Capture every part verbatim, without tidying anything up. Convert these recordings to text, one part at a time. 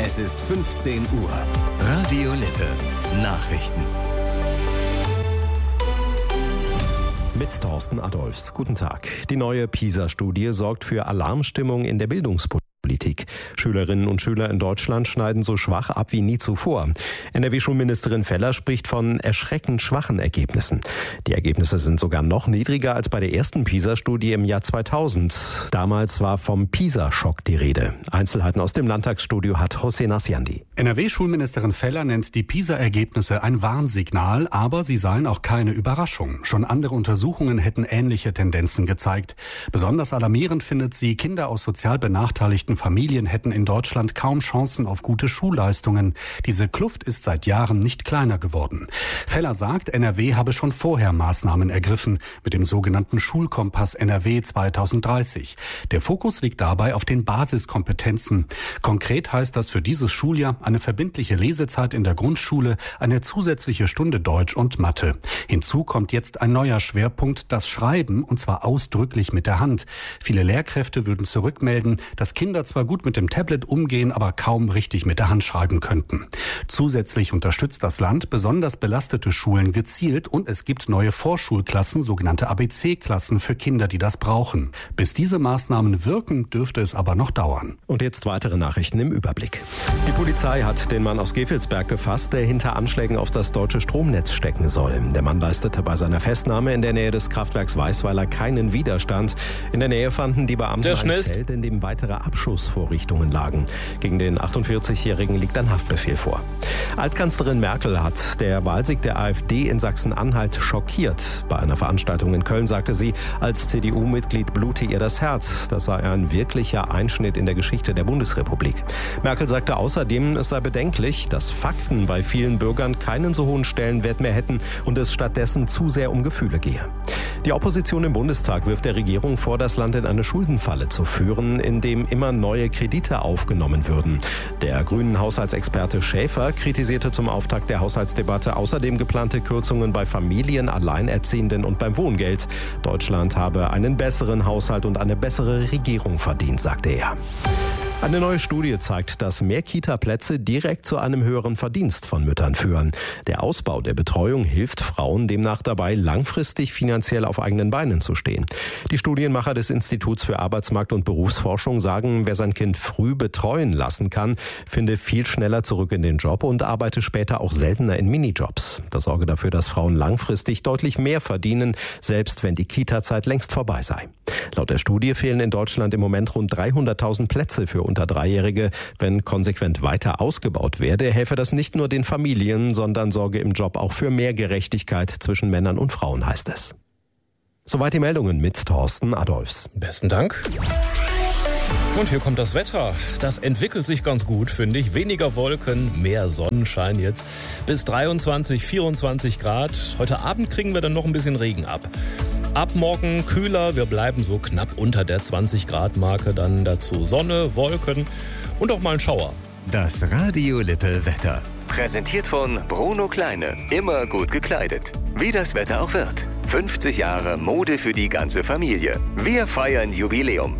Es ist fünfzehn Uhr. Radio Lippe. Nachrichten. Mit Thorsten Adolfs. Guten Tag. Die neue PISA-Studie sorgt für Alarmstimmung in der Bildungspolitik. Schülerinnen und Schüler in Deutschland schneiden so schwach ab wie nie zuvor. N R W-Schulministerin Feller spricht von erschreckend schwachen Ergebnissen. Die Ergebnisse sind sogar noch niedriger als bei der ersten PISA-Studie im Jahr zweitausend. Damals war vom PISA-Schock die Rede. Einzelheiten aus dem Landtagsstudio hat Hossein Asiandi. N R W-Schulministerin Feller nennt die PISA-Ergebnisse ein Warnsignal, aber sie seien auch keine Überraschung. Schon andere Untersuchungen hätten ähnliche Tendenzen gezeigt. Besonders alarmierend findet sie, Kinder aus sozial benachteiligten Familien hätten in Deutschland kaum Chancen auf gute Schulleistungen. Diese Kluft ist seit Jahren nicht kleiner geworden. Feller sagt, N R W habe schon vorher Maßnahmen ergriffen mit dem sogenannten Schulkompass N R W zweitausenddreißig. Der Fokus liegt dabei auf den Basiskompetenzen. Konkret heißt das für dieses Schuljahr eine verbindliche Lesezeit in der Grundschule, eine zusätzliche Stunde Deutsch und Mathe. Hinzu kommt jetzt ein neuer Schwerpunkt, das Schreiben, und zwar ausdrücklich mit der Hand. Viele Lehrkräfte würden zurückmelden, dass Kinder zwar gut mit dem Tablet umgehen, aber kaum richtig mit der Hand schreiben könnten. Zusätzlich unterstützt das Land besonders belastete Schulen gezielt und es gibt neue Vorschulklassen, sogenannte A B C-Klassen für Kinder, die das brauchen. Bis diese Maßnahmen wirken, dürfte es aber noch dauern. Und jetzt weitere Nachrichten im Überblick. Die Polizei hat den Mann aus Gevelsberg gefasst, der hinter Anschlägen auf das deutsche Stromnetz stecken soll. Der Mann leistete bei seiner Festnahme in der Nähe des Kraftwerks Weißweiler keinen Widerstand. In der Nähe fanden die Beamten ein Zelt, in dem weitere Abschussvorrichtungen lagen. Gegen den achtundvierzigjährigen liegt ein Haftbefehl vor. Altkanzlerin Merkel hat der Wahlsieg der AfD in Sachsen-Anhalt schockiert. Bei einer Veranstaltung in Köln sagte sie, als C D U-Mitglied blute ihr das Herz. Das sei ein wirklicher Einschnitt in der Geschichte der Bundesrepublik. Merkel sagte außerdem, es sei bedenklich, dass Fakten bei vielen Bürgern keinen so hohen Stellenwert mehr hätten und es stattdessen zu sehr um Gefühle gehe. Die Opposition im Bundestag wirft der Regierung vor, das Land in eine Schuldenfalle zu führen, in dem immer neue Kredite aufgenommen würden. Der grünen Haushaltsexperte Schäfer kritisierte zum Auftakt der Haushaltsdebatte außerdem geplante Kürzungen bei Familien, Alleinerziehenden und beim Wohngeld. Deutschland habe einen besseren Haushalt und eine bessere Regierung verdient, sagte er. Eine neue Studie zeigt, dass mehr Kita-Plätze direkt zu einem höheren Verdienst von Müttern führen. Der Ausbau der Betreuung hilft Frauen demnach dabei, langfristig finanziell auf eigenen Beinen zu stehen. Die Studienmacher des Instituts für Arbeitsmarkt- und Berufsforschung sagen, wer sein Kind früh betreuen lassen kann, finde viel schneller zurück in den Job und arbeite später auch seltener in Minijobs. Das sorge dafür, dass Frauen langfristig deutlich mehr verdienen, selbst wenn die Kita-Zeit längst vorbei sei. Laut der Studie fehlen in Deutschland im Moment rund dreihunderttausend Plätze für unter Dreijährige. Wenn konsequent weiter ausgebaut werde, helfe das nicht nur den Familien, sondern sorge im Job auch für mehr Gerechtigkeit zwischen Männern und Frauen, heißt es. Soweit die Meldungen mit Thorsten Adolfs. Besten Dank. Und hier kommt das Wetter. Das entwickelt sich ganz gut, finde ich. Weniger Wolken, mehr Sonnenschein jetzt. Bis dreiundzwanzig, vierundzwanzig Grad. Heute Abend kriegen wir dann noch ein bisschen Regen ab. Ab morgen kühler, wir bleiben so knapp unter der zwanzig Grad Marke. Dann dazu Sonne, Wolken und auch mal ein Schauer. Das Radio Lippe Wetter. Präsentiert von Bruno Kleine. Immer gut gekleidet. Wie das Wetter auch wird. fünfzig Jahre Mode für die ganze Familie. Wir feiern Jubiläum.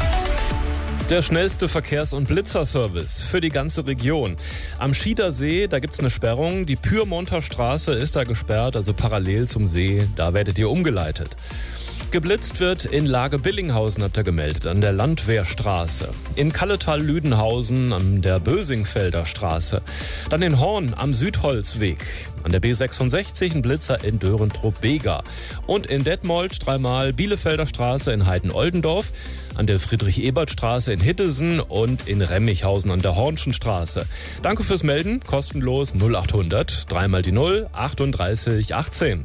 Der schnellste Verkehrs- und Blitzerservice für die ganze Region. Am Schiedersee, da gibt's eine Sperrung. Die Pyrmonter Straße ist da gesperrt, also parallel zum See. Da werdet ihr umgeleitet. Geblitzt wird in Lage-Billinghausen, habt ihr gemeldet, an der Landwehrstraße. In Kalletal-Lüdenhausen an der Bösingfelder Straße. Dann in Horn am Südholzweg. An der B sechsundsechzig ein Blitzer in Dörentrop-Bega. Und in Detmold dreimal Bielefelder Straße in Heiden-Oldendorf. An der Friedrich-Ebert-Straße in Hittesen und in Remmichhausen an der Hornschen Straße. Danke fürs Melden, kostenlos null achthundert, dreimal die null, achtunddreißig achtzehn.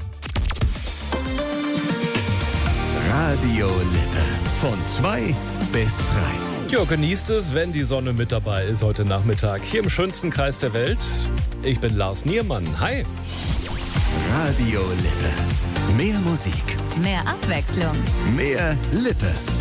Radio Lippe. Von zwei bis drei. Ja, genießt es, wenn die Sonne mit dabei ist heute Nachmittag. Hier im schönsten Kreis der Welt. Ich bin Lars Niermann. Hi. Radio Lippe. Mehr Musik. Mehr Abwechslung. Mehr Lippe.